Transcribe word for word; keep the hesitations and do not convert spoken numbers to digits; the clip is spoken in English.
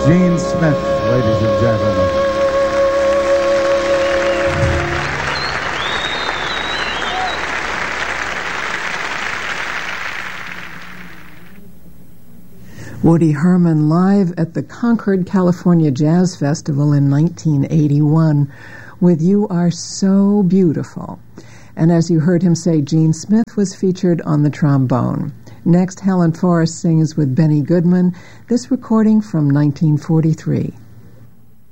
Gene Smith, ladies and gentlemen. Woody Herman live at the Concord, California Jazz Festival in nineteen eighty-one with You Are So Beautiful. And as you heard him say, Gene Smith was featured on the trombone. Next, Helen Forrest sings with Benny Goodman, this recording from nineteen forty-three.